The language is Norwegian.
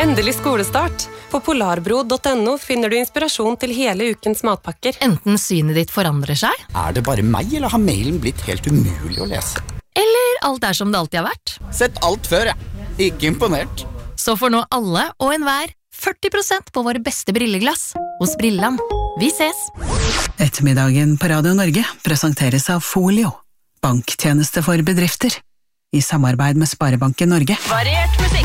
Endelig skolestart. På polarbro.no finner du inspirasjon til hele ukens matpakker. Enten synet ditt forandrer seg, Er det bare meg, eller har mailen blitt helt umulig å lese? eller alt som det alltid har vært. Sett alt før, jeg. Ikke imponert. Så får nå alle og enhver 40% på våre beste brilleglass hos Brilland. Vi ses! Ettermiddagen på Radio Norge presenteres av Folio, banktjeneste for bedrifter, i samarbeid med Sparebanken Norge. Variert musikk!